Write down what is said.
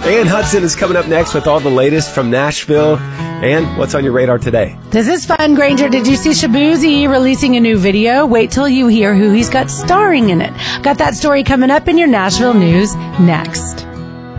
Ann Hudson is coming up next with all the latest from Nashville. And what's on your radar today? This is fun, Granger. Did you see Shaboozey releasing a new video? Wait till you hear who he's got starring in it. Got that story coming up in your Nashville news next.